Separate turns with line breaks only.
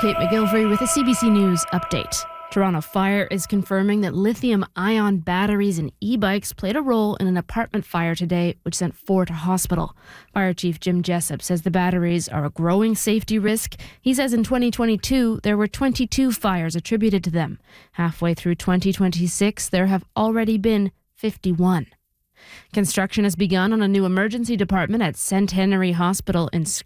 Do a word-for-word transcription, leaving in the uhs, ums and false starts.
Kate McGilvery with a C B C News update. Toronto Fire is confirming that lithium-ion batteries in e-bikes played a role in an apartment fire today, which sent four to hospital. Fire Chief Jim Jessup says the batteries are a growing safety risk. He says in twenty twenty-two, there were twenty-two fires attributed to them. Halfway through twenty twenty-six, there have already been fifty-one. Construction has begun on a new emergency department at Centenary Hospital in